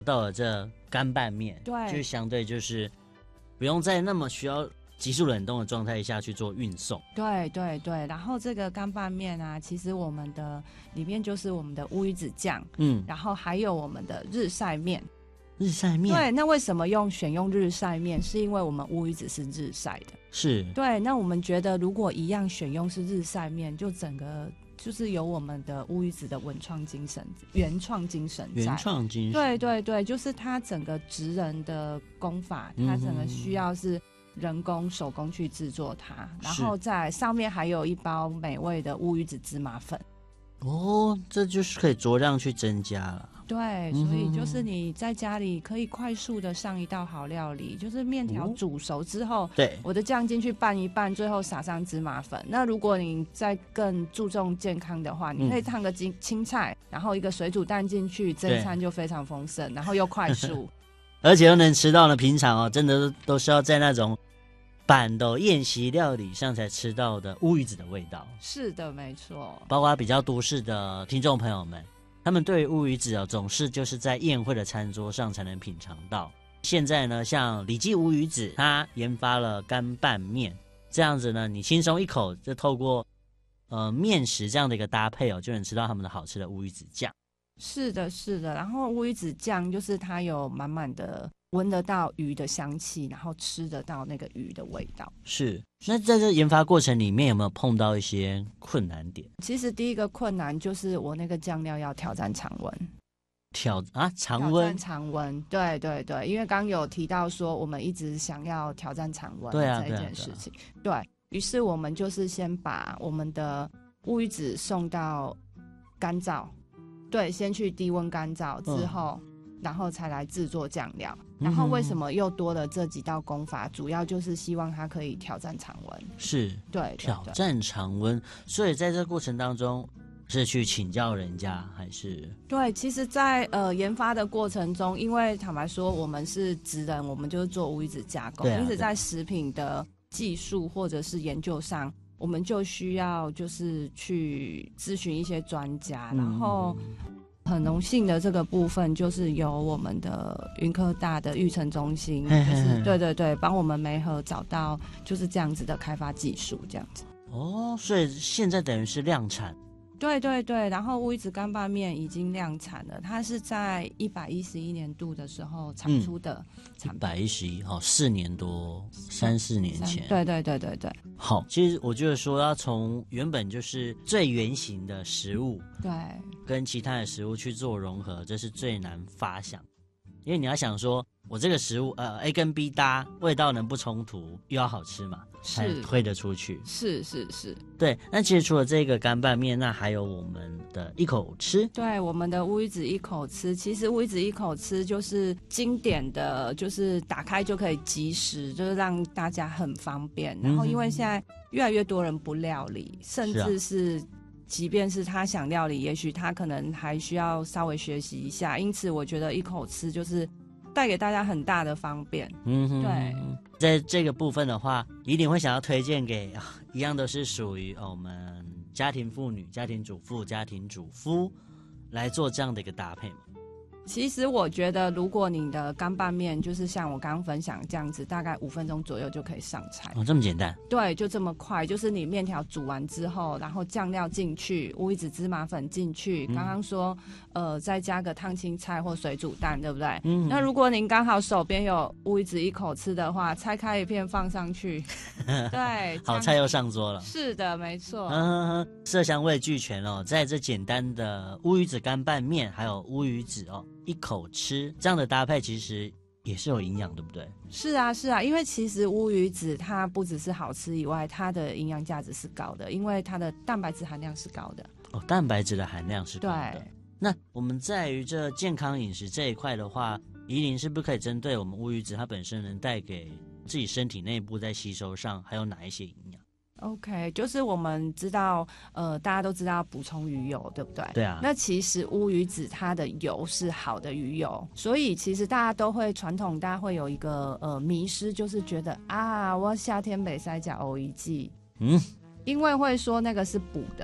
到了这干拌面， 对， 就是相对就是不用在那么需要急速冷冻的状态下去做运送。 对对对，然后这个干拌面啊，其实我们的里面就是我们的乌鱼子酱，然后还有我们的日晒面。 日晒面， 对，那为什么选用日晒面？是因为我们乌鱼子是日晒的。 是，对。 那我们觉得如果一样选用是日晒面，就整个就是有我们的乌鱼子的原创精神在。对对对，就是它整个职人的功法，它整个需要是人工手工去制作它，然后在上面还有一包美味的乌鱼子芝麻粉。 哦，这就是可以酌量去增加了。 对，所以就是你在家里可以快速的上一道好料理，就是面条煮熟之后， 对， 我的酱进去拌一拌，最后撒上芝麻粉。那如果你再更注重健康的话，你可以烫个青菜，然后一个水煮蛋进去，这一餐就非常丰盛，然后又快速， 而且又能吃到呢。平常真的都是要在那种板的宴席料理上才吃到的乌鱼子的味道。 是的，没错。 包括比较都市的听众朋友们，他们对于乌鱼子总是就是在宴会的餐桌上才能品尝到。现在呢，像李记乌鱼子，他研发了干拌面，这样子呢，你轻松一口就透过面食这样的一个搭配就能吃到他们的好吃的乌鱼子酱。 是的，是的。然后乌鱼子酱就是它有满满的闻得到鱼的香气，然后吃得到那个鱼的味道。 是。那在这研发过程里面有没有碰到一些困难点？ 其实第一个困难就是我那个酱料要挑战常温。常温，对对对，因为刚有提到说我们一直想要挑战常温这一件事情，对于是我们就是先把我们的乌鱼子送到干燥，对，先去低温干燥之后，然后才来制作酱料。然后为什么又多了这几道功法？主要就是希望它可以挑战常温。 是，对，挑战常温。所以在这过程当中是去请教人家还是？ 对，其实在研发的过程中，因为坦白说我们是职人，我们就是做乌鱼子加工，因此在食品的技术或者是研究上，我们就需要就是去咨询一些专家，然后很荣幸的这个部分就是由我们的云科大的育成中心，就是对对对，帮我们媒合找到就是这样子的开发技术，这样子。 所以现在等于是量产。 对对对，然后乌鱼子干拌面已经量产了，它是在111年度的时候产出的产品。 111，4年多，3-4年前。 对对对对对。 好，其实我觉得说要从原本就是最原型的食物， 对， 跟其他的食物去做融合，这是最难发想，因为你要想说我这个食物A 跟 B 搭，味道能不冲突又要好吃嘛，才推得出去。 是是是， 对。那其实除了这个干拌面，那还有我们的一口吃。 对，我们的乌鱼子一口吃，其实乌鱼子一口吃就是经典的，就是打开就可以即食，就是让大家很方便。然后因为现在越来越多人不料理，甚至是即便是他想料理，也许他可能还需要稍微学习一下，因此我觉得一口吃就是带给大家很大的方便。对。 在这个部分的话，一定会想要推荐给一样都是属于我们家庭妇女、家庭主妇、家庭主夫来做这样的一个搭配嘛。 其实我觉得如果你的干拌面就是像我刚刚分享这样子，大概5分钟左右就可以上菜。 这么简单？对， 就这么快，就是你面条煮完之后，然后酱料进去，乌鱼子芝麻粉进去，刚刚说再加个烫青菜或水煮蛋，对不对？那如果您刚好手边有乌鱼子一口吃的话，拆开一片放上去，对， 好菜又上桌了。 是的，没错。 色香味俱全在这简单的乌鱼子干拌面还有乌鱼子一口吃这样的搭配，其实也是有营养，对不对？ 是啊是啊，因为其实乌鱼子它不只是好吃以外，它的营养价值是高的，因为它的蛋白质含量是高的。 蛋白质的含量是高的。 对。 那我们在于这健康饮食这一块的话，宜玲是不是可以针对我们乌鱼子它本身能带给自己身体内部在吸收上还有哪一些营养 ？OK， 就是我们知道，大家都知道补充鱼油，对不对？ 对啊。 那其实乌鱼子它的油是好的鱼油，所以其实大家都会大家会有一个迷失，就是觉得我夏天没塞甲欧一剂，因为会说那个是补的，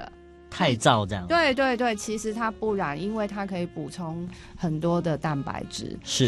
太燥这样。 对对对，其实它不然，因为它可以补充很多的蛋白质。 是。